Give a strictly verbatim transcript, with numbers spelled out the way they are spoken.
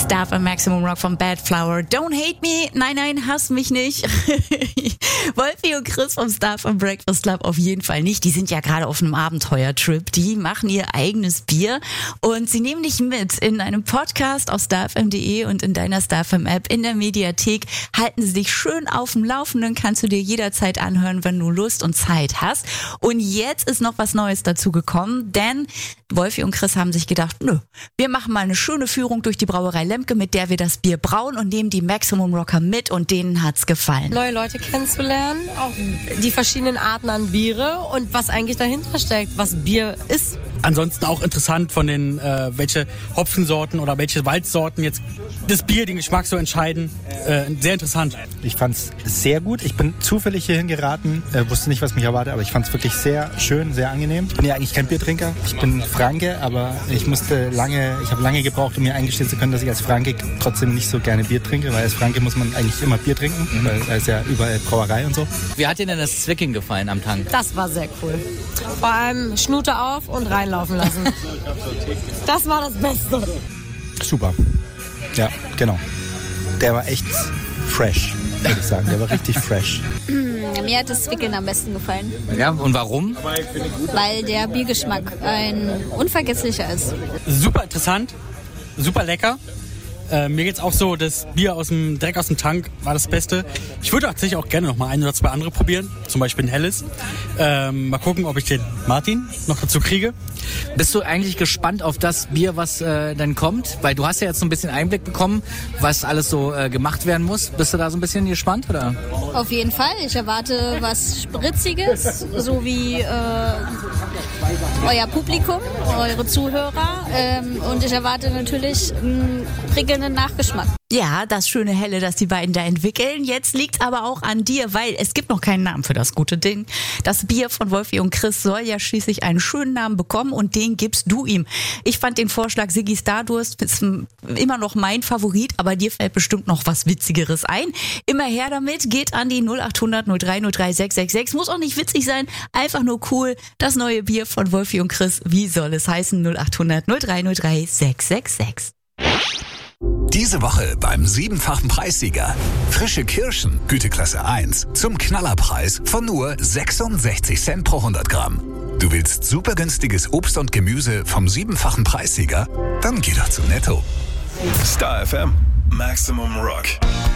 Star F M Maximum Rock von Bad Flower. Don't hate me. Nein, nein, hass mich nicht. Wolfi und Chris vom Star F M Breakfast Club auf jeden Fall nicht. Die sind ja gerade auf einem Abenteuertrip. Die machen ihr eigenes Bier und sie nehmen dich mit in einem Podcast auf star f m punkt d e und in deiner Star F M App in der Mediathek. Halten sie dich schön auf dem Laufenden, kannst du dir jederzeit anhören, wenn du Lust und Zeit hast. Und jetzt ist noch was Neues dazu gekommen, denn Wolfi und Chris haben sich gedacht, nö, wir machen mal eine schöne Führung durch die Brauerei Lemke, mit der wir das Bier brauen und nehmen die Maximum Rocker mit und denen hat's gefallen. Neue Leute kennenzulernen, auch die verschiedenen Arten an Biere und was eigentlich dahinter steckt, was Bier ist. Ansonsten auch interessant von den, äh, welche Hopfensorten oder welche Waldsorten jetzt das Bier, den Geschmack so entscheiden. Äh, sehr interessant. Ich fand's sehr gut. Ich bin zufällig hierhin geraten, äh, wusste nicht, was mich erwartet, aber ich fand's wirklich sehr schön, sehr angenehm. Ich bin ja eigentlich kein Biertrinker. Ich bin Franke, aber ich musste lange, ich habe lange gebraucht, um mir eingestehen zu können, dass ich als Franke trotzdem nicht so gerne Bier trinke, weil als Franke muss man eigentlich immer Bier trinken, mhm. weil da ist ja überall Brauerei und so. Wie hat dir denn das Zwicking gefallen am Tank? Das war sehr cool. Vor allem Schnute auf und reinlaufen lassen. Das war das Beste. Super. Ja, genau. Der war echt fresh, würde ich sagen. Der war richtig fresh. Mir hat das Zwickeln am besten gefallen. Ja, und warum? Weil der Biergeschmack ein unvergesslicher ist. Super interessant, super lecker. Äh, mir geht's auch so, das Bier aus dem, direkt aus dem Tank war das Beste. Ich würde tatsächlich auch gerne noch mal ein oder zwei andere probieren, zum Beispiel ein helles. Ähm, mal gucken, ob ich den Martin noch dazu kriege. Bist du eigentlich gespannt auf das Bier, was äh, dann kommt? Weil du hast ja jetzt so ein bisschen Einblick bekommen, was alles so äh, gemacht werden muss. Bist du da so ein bisschen gespannt, oder? Auf jeden Fall. Ich erwarte was Spritziges, so wie äh, euer Publikum, eure Zuhörer. Ähm, und ich erwarte natürlich einen prickelnden Nachgeschmack. Ja, das schöne Helle, das die beiden da entwickeln. Jetzt liegt's aber auch an dir, weil es gibt noch keinen Namen für das gute Ding. Das Bier von Wolfi und Chris soll ja schließlich einen schönen Namen bekommen und den gibst du ihm. Ich fand den Vorschlag Siggi Stardust ist immer noch mein Favorit, aber dir fällt bestimmt noch was Witzigeres ein. Immer her damit, geht an die null acht hundert null drei null drei sechs sechs sechs. Muss auch nicht witzig sein, einfach nur cool. Das neue Bier von Wolfi und Chris, wie soll es heißen? null acht hundert null drei null drei sechs sechs sechs. Diese Woche beim siebenfachen Preissieger. Frische Kirschen, Güteklasse eins, zum Knallerpreis von nur sechsundsechzig Cent pro hundert Gramm. Du willst super günstiges Obst und Gemüse vom siebenfachen Preissieger? Dann geh doch zu Netto. Star F M, Maximum Rock.